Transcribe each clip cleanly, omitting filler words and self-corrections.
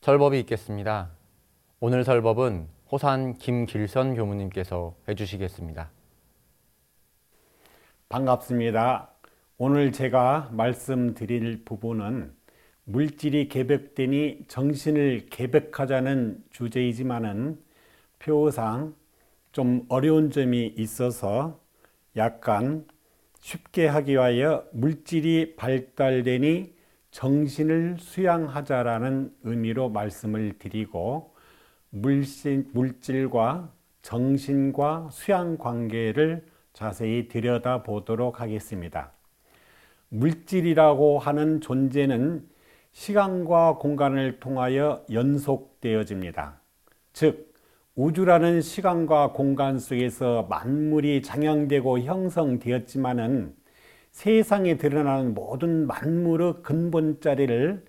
설법이 있겠습니다. 오늘 설법은 호산 김길선 교무님께서 해주시겠습니다. 반갑습니다. 오늘 제가 말씀드릴 부분은 물질이 개벽되니 정신을 개벽하자는 주제이지만은 표상 좀 어려운 점이 있어서 약간 쉽게 하기 위하여 물질이 발달되니 정신을 수양하자라는 의미로 말씀을 드리고 물질과 정신과 수양 관계를 자세히 들여다보도록 하겠습니다. 물질이라고 하는 존재는 시간과 공간을 통하여 연속되어집니다. 즉, 우주라는 시간과 공간 속에서 만물이 장양되고 형성되었지만은 세상에 드러나는 모든 만물의 근본 자리를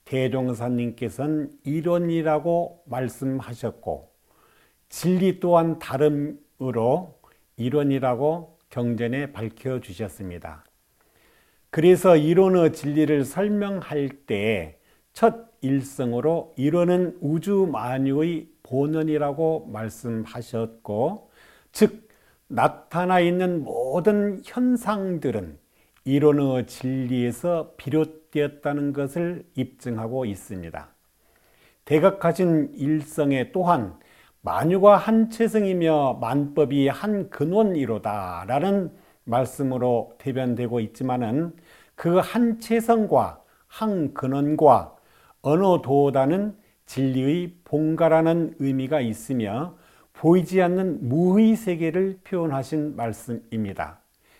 대종사님께서는 이론이라고 말씀하셨고, 진리 또한 다름으로 이론이라고 경전에 밝혀주셨습니다. 그래서 이론의 진리를 설명할 때 첫 일성으로 이론은 우주 만유의 본원이라고 말씀하셨고, 즉 나타나 있는 모든 현상들은 이론의 진리에서 비롯되었다는 것을 입증하고 있습니다. 대각하신 일성에 또한 만유가 한 체성이며 만법이 한 근원이로다 라는 말씀으로 대변되고 있지만은 그 한 체성과 한 근원과 어느 도다는 진리의 본가라는 의미가 있으며 보이지 않는 무의 세계를 표현하신 말씀입니다.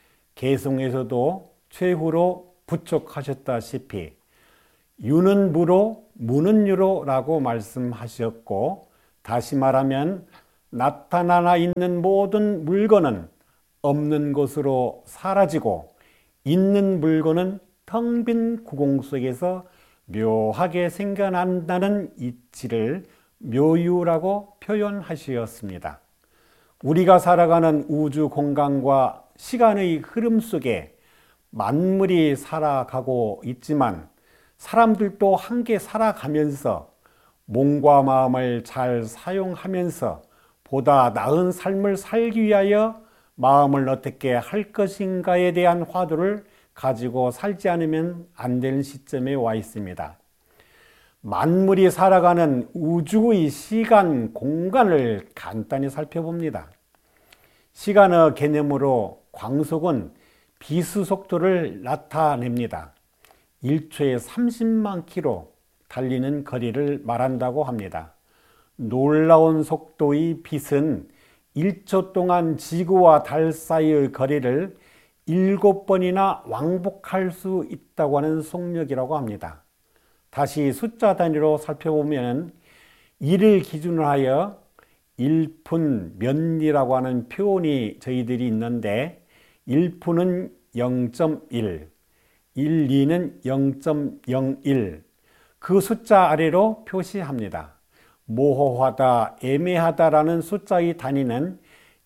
개성에서도 최후로 부촉하셨다시피 유는 무로 무는 유로라고 말씀하셨고, 다시 말하면 나타나 있는 모든 물건은 없는 곳으로 사라지고 있는 물건은 텅 빈 구공 속에서 묘하게 생겨난다는 이치를 묘유라고 표현하셨습니다. 우리가 살아가는 우주 공간과 시간의 흐름 속에 만물이 살아가고 있지만 사람들도 함께 살아가면서 몸과 마음을 잘 사용하면서 보다 나은 삶을 살기 위하여 마음을 어떻게 할 것인가에 대한 화두를 가지고 살지 않으면 안 되는 시점에 와 있습니다. 만물이 살아가는 우주의 시간, 공간을 간단히 살펴봅니다. 시간의 개념으로 광속은 비수 속도를 나타냅니다. 1초에 30만 킬로 달리는 거리를 말한다고 합니다. 놀라운 속도의 빛은 1초 동안 지구와 달 사이의 거리를 7번이나 왕복할 수 있다고 하는 속력이라고 합니다. 다시 숫자 단위로 살펴보면 1을 기준으로 하여 1분 몇이라고 하는 표현이 저희들이 있는데 1분은 0.1, 1, 2는 0.01, 그 숫자 아래로 표시합니다. 모호하다, 애매하다라는 숫자의 단위는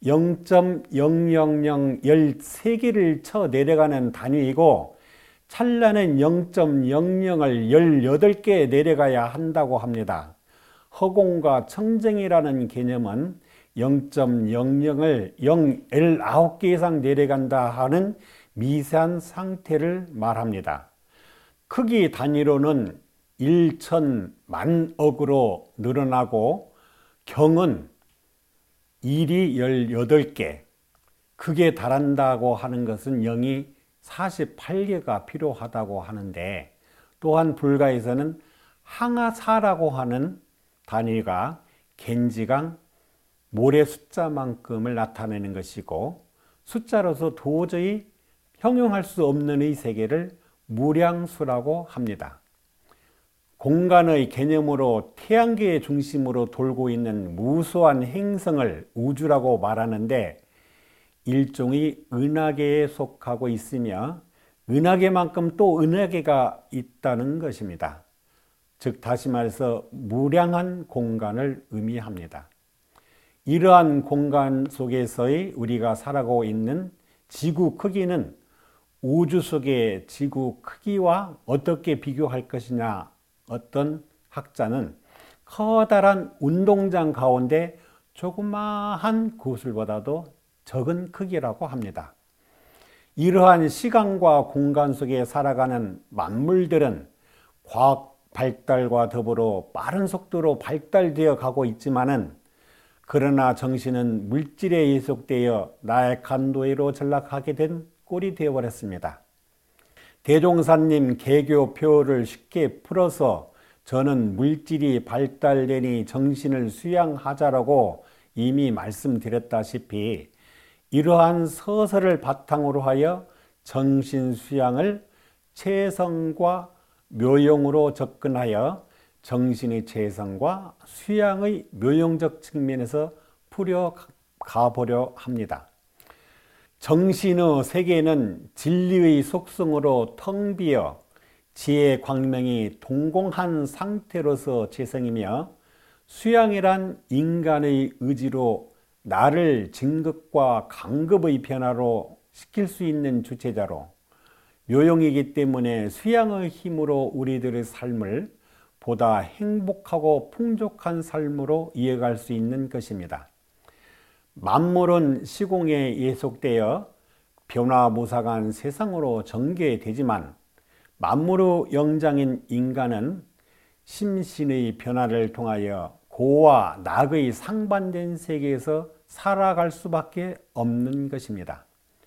0.000 13개를 쳐 내려가는 단위이고, 찰나는 0.00을 18개 내려가야 한다고 합니다. 허공과 청정이라는 개념은 0.00을 0L9개 이상 내려간다 하는 미세한 상태를 말합니다. 크기 단위로는 1천 만억으로 늘어나고, 경은 1이 18개, 그게 달한다고 하는 것은 0이 48개가 필요하다고 하는데, 또한 불가에서는 항하사라고 하는 단위가 겐지강 모래 숫자만큼을 나타내는 것이고, 숫자로서 도저히 형용할 수 없는 의 세계를 무량수라고 합니다. 공간의 개념으로 태양계의 중심으로 돌고 있는 무수한 행성을 우주라고 말하는데, 일종의 은하계에 속하고 있으며 은하계만큼 또 은하계가 있다는 것입니다. 즉 다시 말해서 무량한 공간을 의미합니다. 이러한 공간 속에서의 우리가 살아가고 있는 지구 크기는 우주 속의 지구 크기와 어떻게 비교할 것이냐, 어떤 학자는 커다란 운동장 가운데 조그마한 구슬보다도 적은 크기라고 합니다. 이러한 시간과 공간 속에 살아가는 만물들은 과학 발달과 더불어 빠른 속도로 발달되어 가고 있지만은, 그러나 정신은 물질에 예속되어 나약한 노예로 전락하게 된 꼴이 되어버렸습니다. 대종사님 개교표를 쉽게 풀어서 저는 물질이 발달되니 정신을 수양하자라고 이미 말씀드렸다시피, 이러한 서설을 바탕으로 하여 정신 수양을 체성과 묘용으로 접근하여 정신의 체성과 수양의 묘용적 측면에서 풀어가보려 합니다. 정신의 세계는 진리의 속성으로 텅 비어 지혜의 광명이 동공한 상태로서 재성이며, 수양이란 인간의 의지로 나를 진급과 강급의 변화로 시킬 수 있는 주체자로, 묘용이기 때문에 수양의 힘으로 우리들의 삶을 보다 행복하고 풍족한 삶으로 이어갈 수 있는 것입니다. 만물은 시공에 예속되어 변화무쌍한 세상으로 전개되지만, 만물의 영장인 인간은 심신의 변화를 통하여 고와 낙의 상반된 세계에서 살아갈 수밖에 없는 것입니다.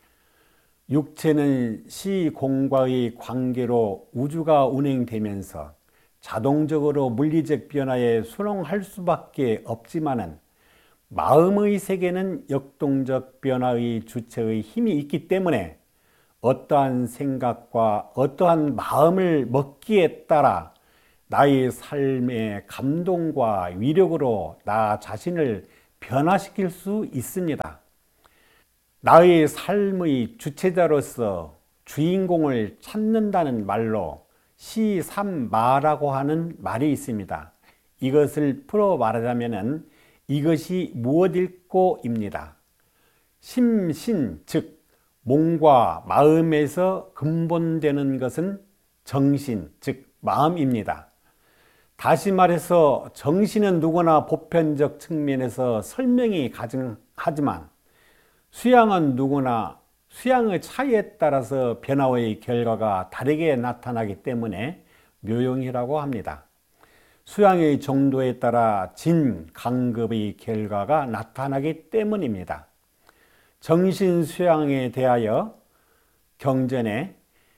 육체는 시공과의 관계로 우주가 운행되면서 자동적으로 물리적 변화에 순응할 수밖에 없지만은, 마음의 세계는 역동적 변화의 주체의 힘이 있기 때문에 어떠한 생각과 어떠한 마음을 먹기에 따라 나의 삶의 감동과 위력으로 나 자신을 변화시킬 수 있습니다. 나의 삶의 주체자로서 주인공을 찾는다는 말로 시삼마라고 하는 말이 있습니다. 이것을 풀어 말하자면 이것이 무엇일꼬입니다. 심신, 즉 몸과 마음에서 근본되는 것은 정신, 즉 마음입니다. 다시 말해서 정신은 누구나 보편적 측면에서 설명이 가능하지만, 수양은 누구나 수양의 차이에 따라서 변화의 결과가 다르게 나타나기 때문에 묘용이라고 합니다. 수양의 정도에 따라 진, 강급의 결과가 나타나기 때문입니다. 정신 수양에 대하여 경전에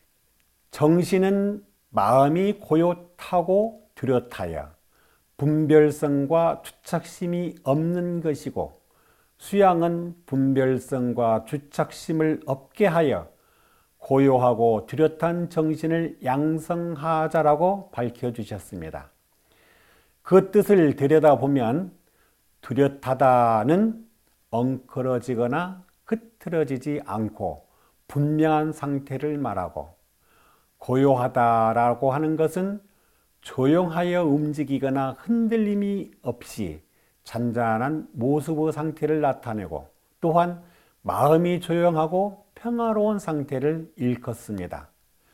정신은 마음이 고요하고 뚜렷하여 분별성과 주착심이 없는 것이고, 수양은 분별성과 주착심을 없게 하여 고요하고 뚜렷한 정신을 양성하자라고 밝혀주셨습니다. 그 뜻을 들여다보면 뚜렷하다는 엉클어지거나 흐트러지지 않고 분명한 상태를 말하고, 고요하다라고 하는 것은 조용하여 움직이거나 흔들림이 없이 잔잔한 모습의 상태를 나타내고, 또한 마음이 조용하고 평화로운 상태를 일컫습니다.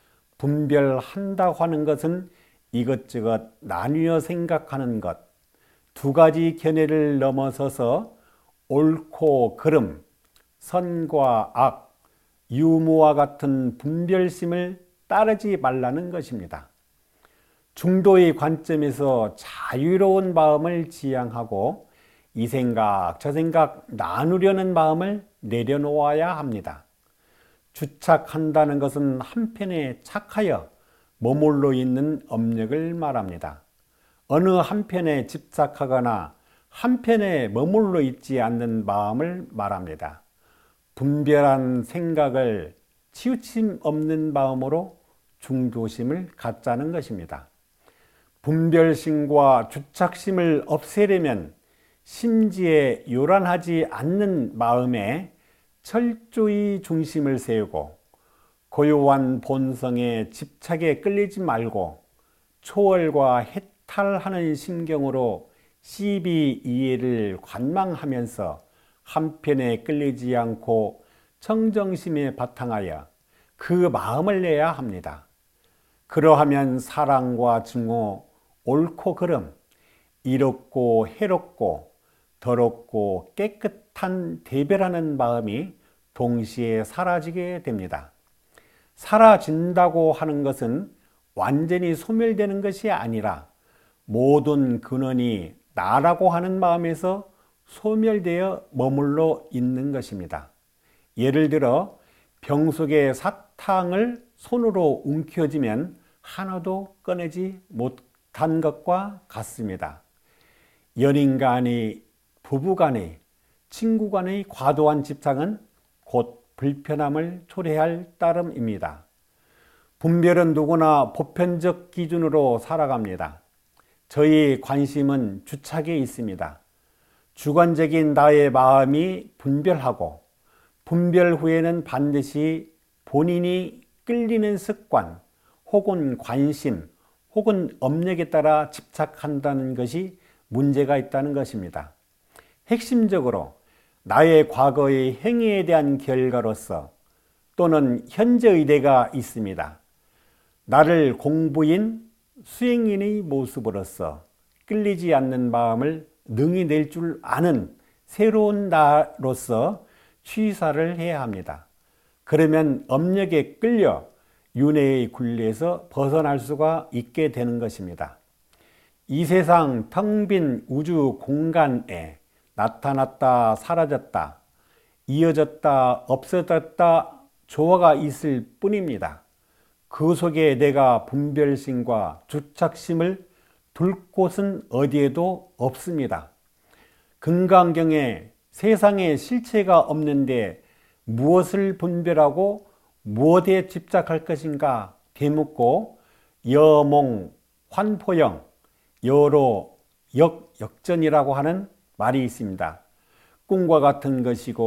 분별한다고 하는 것은 이것저것 나뉘어 생각하는 것, 두 가지 견해를 넘어서서 옳고 그름, 선과 악, 유무와 같은 분별심을 따르지 말라는 것입니다. 중도의 관점에서 자유로운 마음을 지향하고 이 생각 저 생각 나누려는 마음을 내려놓아야 합니다. 주착한다는 것은 한편에 착하여 머물러 있는 업력을 말합니다. 어느 한편에 집착하거나 한편에 머물러 있지 않는 마음을 말합니다. 분별한 생각을 치우침 없는 마음으로 중도심을 갖자는 것입니다. 분별심과 주착심을 없애려면 심지에 요란하지 않는 마음에 철저히 중심을 세우고, 고요한 본성의 집착에 끌리지 말고 초월과 해탈하는 심경으로 시비 이해를 관망하면서 한편에 끌리지 않고 청정심에 바탕하여 그 마음을 내야 합니다. 그러하면 사랑과 증오, 옳고 그름, 이롭고 해롭고 더럽고 깨끗한 대별하는 마음이 동시에 사라지게 됩니다. 사라진다고 하는 것은 완전히 소멸되는 것이 아니라 모든 근원이 나라고 하는 마음에서 소멸되어 머물러 있는 것입니다. 예를 들어 병 속의 사탕을 손으로 움켜쥐면 하나도 꺼내지 못한 것과 같습니다. 연인 간의, 부부 간의, 친구 간의 과도한 집착은 곧 불편함을 초래할 따름입니다. 분별은 누구나 보편적 기준으로 살아갑니다. 저희 관심은 주착에 있습니다. 주관적인 나의 마음이 분별하고 분별 후에는 반드시 본인이 끌리는 습관 혹은 관심 혹은 업력에 따라 집착한다는 것이 문제가 있다는 것입니다. 핵심적으로 나의 과거의 행위에 대한 결과로서 또는 현재 의례가 있습니다. 나를 공부인 수행인의 모습으로서 끌리지 않는 마음을 능히 낼 줄 아는 새로운 나로서 취사를 해야 합니다. 그러면 업력에 끌려 윤회의 굴레에서 벗어날 수가 있게 되는 것입니다. 이 세상 텅 빈 우주 공간에 나타났다 사라졌다 이어졌다 없어졌다 조화가 있을 뿐입니다. 그 속에 내가 분별심과 주착심을 둘 곳은 어디에도 없습니다. 금강경에 세상에 실체가 없는데 무엇을 분별하고 무엇에 집착할 것인가 되묻고 여몽, 환포영, 여로, 역전이라고 하는 말이 있습니다. 꿈과 같은 것이고